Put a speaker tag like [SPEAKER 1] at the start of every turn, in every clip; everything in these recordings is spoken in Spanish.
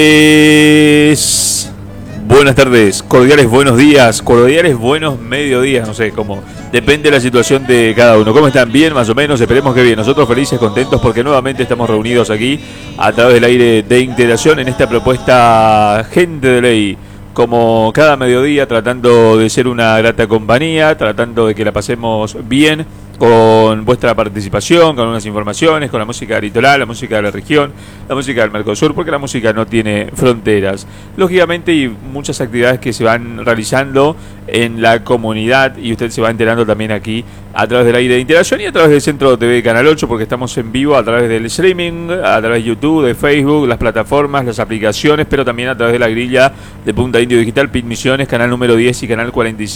[SPEAKER 1] Buenas tardes, cordiales buenos días, cordiales buenos mediodías, no sé cómo, depende de la situación de cada uno. ¿Cómo están? Bien, más o menos, esperemos que bien. Nosotros felices, contentos porque nuevamente estamos reunidos aquí a través del aire de integración en esta propuesta Gente de Ley. Como cada mediodía, tratando de ser una grata compañía, tratando de que la pasemos bien con vuestra participación, con unas informaciones, con la música litoral, la música de la región, la música del Mercosur, porque la música no tiene fronteras. Lógicamente, y muchas actividades que se van realizando en la comunidad, y usted se va enterando también aquí a través del aire de integración y a través del Centro TV Canal 8, porque estamos en vivo a través del streaming, a través de YouTube, de Facebook, las plataformas, las aplicaciones, pero también a través de la grilla de Punta Indio Digital, PIT Misiones, canal número 10 y canal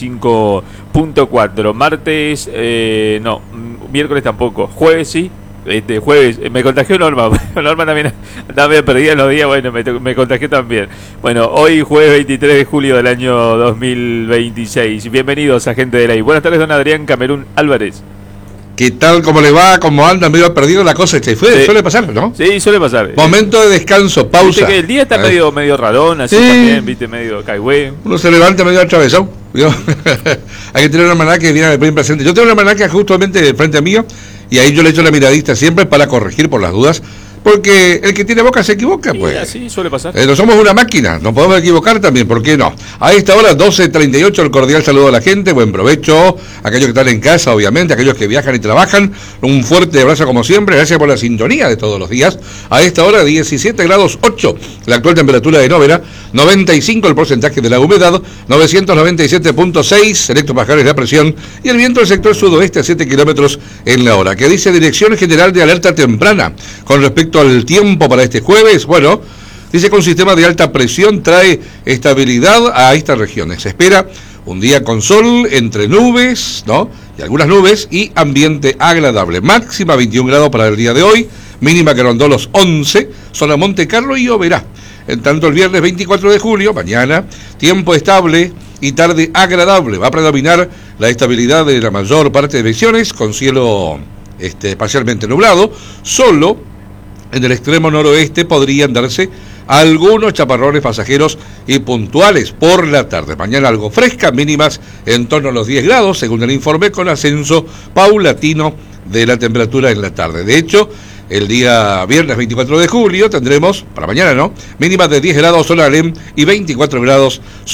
[SPEAKER 1] 45.4. Martes, miércoles tampoco, jueves sí. Jueves, me contagió Norma. Norma también perdida en los días, bueno, me contagió también. Bueno, hoy jueves 23 de julio del año 2026. Bienvenidos a Gente de Ley. Buenas tardes, don Adrián Camerún Álvarez.
[SPEAKER 2] ¿Qué tal? ¿Cócómo le va? ¿Cómo anda? Medio perdido la cosa. Suele pasar, ¿no?
[SPEAKER 1] Sí, suele pasar.
[SPEAKER 2] Momento de descanso, pausa.
[SPEAKER 1] Viste que el día está medio rarón, así sí. También, viste, medio caigüe.
[SPEAKER 2] Uno se levanta medio atravesado. Hay que tener una almanaque que viene bien presente. Yo tengo una almanaque justamente frente a mí y ahí yo le echo la miradita siempre para corregir por las dudas. Porque el que tiene boca se equivoca, pues.
[SPEAKER 1] Así suele pasar.
[SPEAKER 2] No somos una máquina, nos podemos equivocar también, ¿por qué no? A esta hora, 12:38, el cordial saludo a la gente, buen provecho, aquellos que están en casa, obviamente, aquellos que viajan y trabajan, un fuerte abrazo como siempre, gracias por la sintonía de todos los días. A esta hora, 17 grados 8, la actual temperatura de Novera, 95 el porcentaje de la humedad, 997.6 hectopascales la presión, y el viento del sector sudoeste a 7 kilómetros en la hora. ¿Qué dice Dirección General de Alerta Temprana con respecto al tiempo para este jueves? Bueno, dice que un sistema de alta presión trae estabilidad a estas regiones. Se espera un día con sol, entre nubes, ¿no? Y algunas nubes, y ambiente agradable. Máxima 21 grados para el día de hoy, mínima que rondó los 11, zona Monte Carlo y Oberá. En tanto, el viernes 24 de julio, mañana, tiempo estable y tarde agradable. Va a predominar la estabilidad de la mayor parte de regiones, con cielo parcialmente nublado. Solo en el extremo noroeste podrían darse algunos chaparrones pasajeros y puntuales por la tarde. Mañana algo fresca, mínimas en torno a los 10 grados, según el informe, con ascenso paulatino de la temperatura en la tarde. De hecho, el día viernes 24 de julio tendremos, para mañana, mínimas de 10 grados zona Alem y 24 grados